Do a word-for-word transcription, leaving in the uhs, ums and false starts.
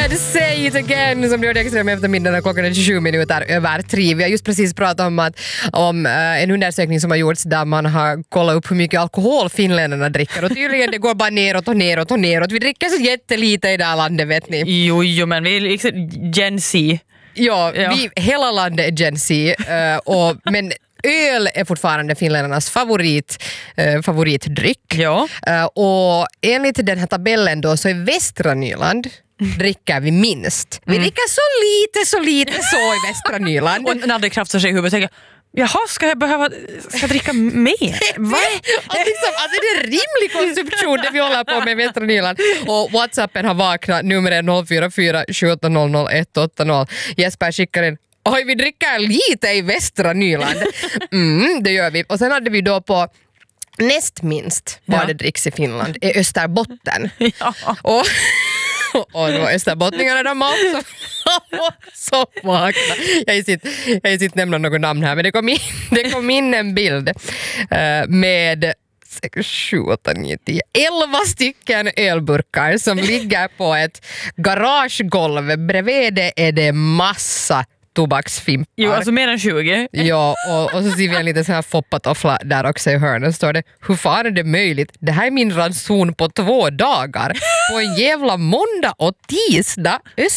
God, say it again, som du hörde extra med eftermiddagen. Klockan är tjugosju minuter över tre. Vi har just precis pratat om, att, om uh, en undersökning som har gjorts där man har kollat upp hur mycket alkohol finländarna dricker. Och tydligen det går bara neråt och neråt och neråt. Vi dricker så jättelite i det här landet, vet ni. Jo, jo, men vi är liksom Gen Z. Ja, Ja. Vi, hela landet är Gen Z. Uh, och, men öl är fortfarande finländarnas favorit, uh, favoritdryck. Ja. Uh, och enligt den här tabellen då så är västra Nyland dricker vi minst. Vi Mm. dricker så lite, så lite så i västra Nyland. Och när det kraftsar sig i huvudet tänker jag, jaha, ska jag behöva ska jag dricka mer? Va? Alltså, liksom, alltså det är rimlig konsumtion det vi håller på med i västra Nyland. Och WhatsAppen har vaknat, nummer noll fyra fyra sju åtta noll noll ett åtta noll. Jesper skickar in, oj, vi dricker lite i västra Nyland. Mm, det gör vi. Och sen hade vi då på näst minst vad Ja. det dricks i Finland är Österbotten. Ja. Och, och då österbottningarna de har också så vakna. Jag har inte, jag har inte nämna något namn här, men det kom in, det kom in en bild uh, med sju, åtta, nio, tio, elva stycken ölburkar som ligger på ett garagegolv. Bredvid det är det massa tobaksfimpar. Jo, alltså mer än tjugo. Ja, och, och så ser vi en liten sån här foppatoffla där också i hörnen. Står det, hur fan är det möjligt? Det här är min ranson på två dagar. På en jävla måndag och tisdag.